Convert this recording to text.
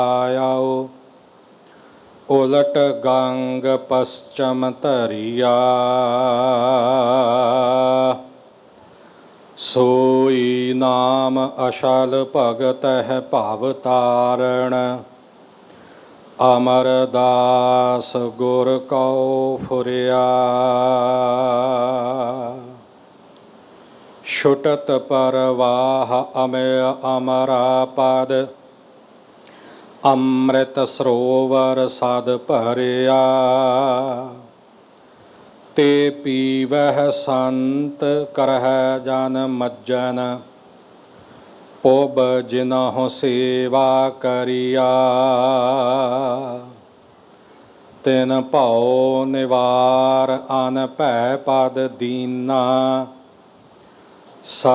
आयाओ उलट गंग पश्चिम तरिया सोई नाम अशल भगत है भव तारण अमरदास गुर कौ फुरिया छुटत परवाह अमय अमरा पद अमृत सरोवर सद भरिया ते पीवह संत करह जन मज्जन पुब जिनहु सेवा करिया तिन भौ निवार अन भै पद दीना